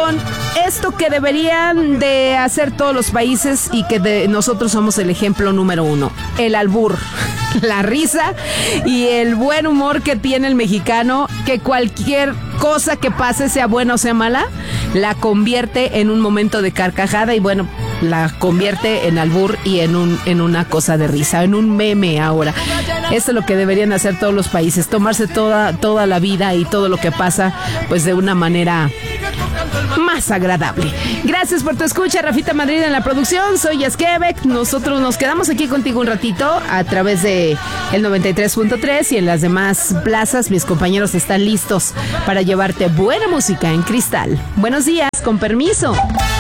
con esto que deberían de hacer todos los países y que nosotros somos el ejemplo número 1, el albur. La risa y el buen humor que tiene el mexicano, que cualquier cosa que pase, sea buena o sea mala, la convierte en un momento de carcajada y bueno, la convierte en albur y en una cosa de risa, en un meme ahora. Esto es lo que deberían hacer todos los países, tomarse toda la vida y todo lo que pasa pues de una manera más agradable. Gracias por tu escucha, Rafita Madrid en la producción. Soy Esquebec. Nosotros nos quedamos aquí contigo un ratito a través de el 93.3 y en las demás plazas mis compañeros están listos para llevarte buena música en cristal. Buenos días, con permiso.